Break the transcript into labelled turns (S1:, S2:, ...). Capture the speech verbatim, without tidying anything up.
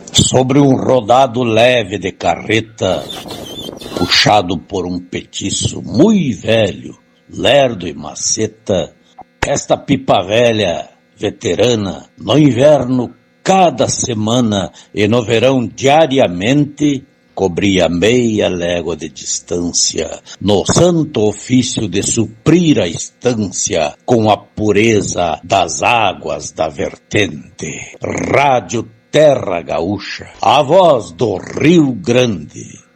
S1: Sobre um rodado leve de carreta, puxado por um petiço muito velho, lerdo e maceta, esta pipa velha, veterana, no inverno cada semana e no verão diariamente, cobria meia légua de distância, no santo ofício de suprir a estância com a pureza das águas da vertente. Rádio Terra Gaúcha, a voz do Rio Grande.